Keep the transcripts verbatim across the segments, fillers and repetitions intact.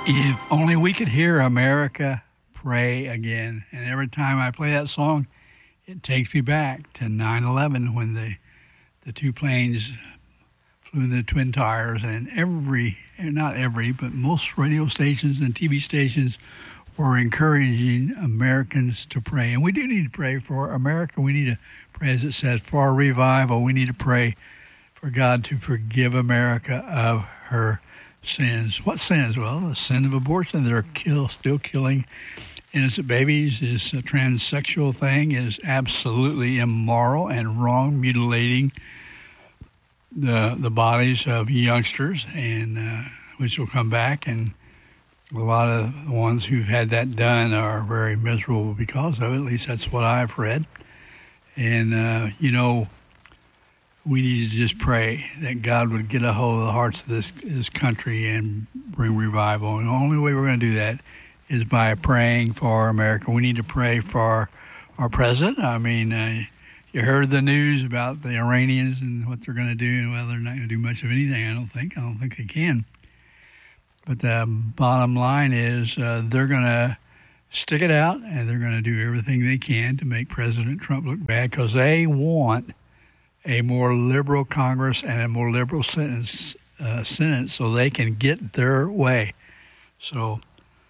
If only we could hear America pray again. And every time I play that song, it takes me back to nine eleven when the the two planes flew in the Twin Towers, and every, not every, but most radio stations and T V stations were encouraging Americans to pray. And we do need to pray for America. We need to pray, as it says, for a revival. We need to pray for God to forgive America of her sins. What sins? Well, the sin of abortion. They're kill, still killing innocent babies. This uh, transsexual thing is absolutely immoral and wrong, mutilating the the bodies of youngsters, and uh, which will come back. And a lot of the ones who've had that done are very miserable because of it. At least that's what I've read. And, uh, you know, we need to just pray that God would get a hold of the hearts of this this country and bring revival. And the only way we're going to do that is by praying for America. We need to pray for our president. I mean, uh, you heard the news about the Iranians and what they're going to do, and well, they're not going to do much of anything, I don't think. I don't think they can. But the bottom line is uh, they're going to stick it out, and they're going to do everything they can to make President Trump look bad because they want a more liberal Congress and a more liberal Senate, uh, Senate so they can get their way. So,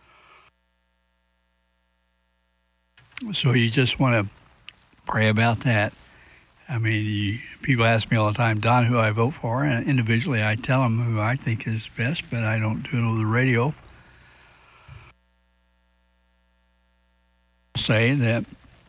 so you just want to pray about that. I mean, you, people ask me all the time, Don, who I vote for, and individually I tell them who I think is best, but I don't do it over the radio. Say that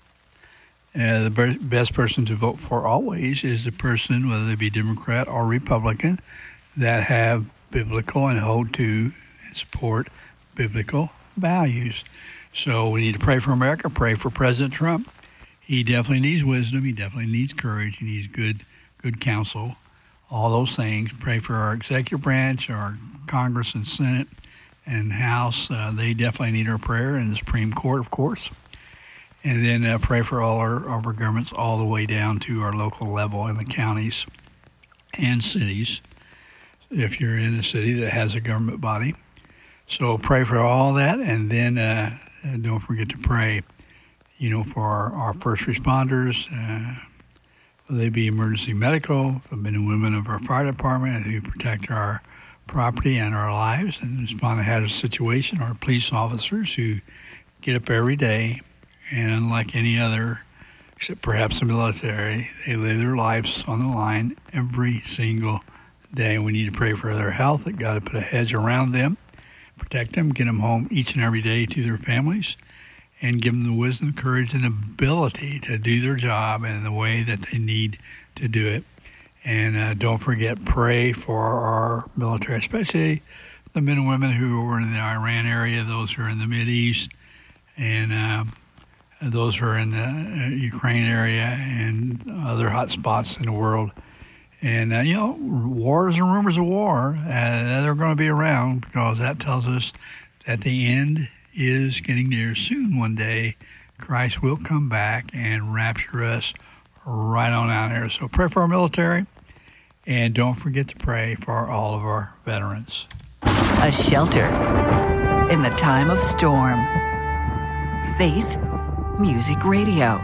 uh, the best person to vote for always is the person, whether they be Democrat or Republican, that have biblical and hold to and support biblical values. So we need to pray for America, pray for President Trump. He definitely needs wisdom. He definitely needs courage. He needs good good counsel, all those things. Pray for our executive branch, our Congress and Senate and House. Uh, they definitely need our prayer, and the Supreme Court, of course. And then uh, pray for all our, our governments all the way down to our local level in the counties and cities, if you're in a city that has a government body. So pray for all that, and then uh, don't forget to pray, you know, for our, our first responders, uh, whether they be emergency medical, the men and women of our fire department who protect our property and our lives and respond to hazardous situation, our police officers who get up every day, and unlike any other, except perhaps the military, they live their lives on the line every single day. We need to pray for their health, that God would put a hedge around them, protect them, get them home each and every day to their families, and give them the wisdom, courage, and ability to do their job in the way that they need to do it. And uh, don't forget, pray for our military, especially the men and women who are in the Iran area, those who are in the Mideast, and um, those who are in the Ukraine area and other hot spots in the world. And, uh, you know, wars and rumors of war, uh, they're going to be around because that tells us that the end is getting near. Soon one day, Christ will come back and rapture us right on out here. So pray for our military, and don't forget to pray for all of our veterans. A shelter in the time of storm. Faith Music Radio.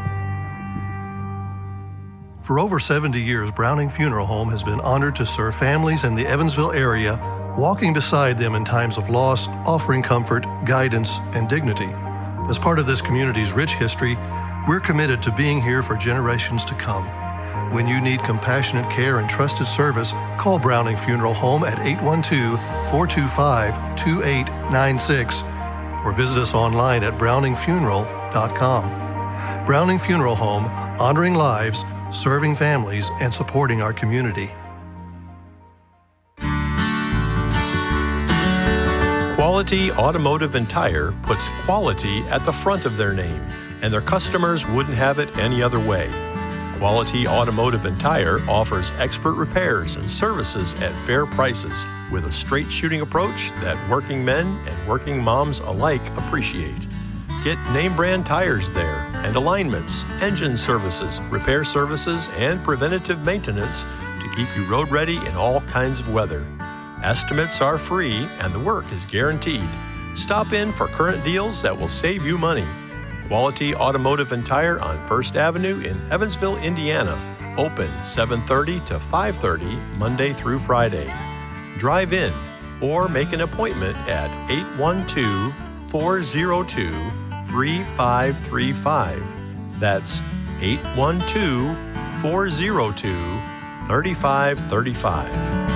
For over seventy years, Browning Funeral Home has been honored to serve families in the Evansville area, walking beside them in times of loss, offering comfort, guidance, and dignity. As part of this community's rich history, we're committed to being here for generations to come. When you need compassionate care and trusted service, call Browning Funeral Home at eight one two, four two five, two eight nine six or visit us online at browning funeral dot com. Browning Funeral Home, honoring lives, serving families, and supporting our community. Quality Automotive and Tire puts quality at the front of their name, and their customers wouldn't have it any other way. Quality Automotive and Tire offers expert repairs and services at fair prices with a straight shooting approach that working men and working moms alike appreciate. Get name brand tires there and alignments, engine services, repair services, and preventative maintenance to keep you road ready in all kinds of weather. Estimates are free and the work is guaranteed. Stop in for current deals that will save you money. Quality Automotive and Tire on First Avenue in Evansville, Indiana. Open seven thirty to five thirty Monday through Friday. Drive in or make an appointment at eight one two, four zero two, three five three five. That's eight one two, four zero two, three five three five.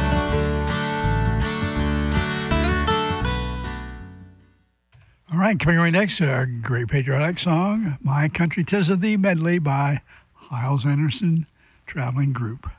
All right, coming right next, a great patriotic song, My Country 'Tis of Thee medley by Hyles Anderson Traveling Group.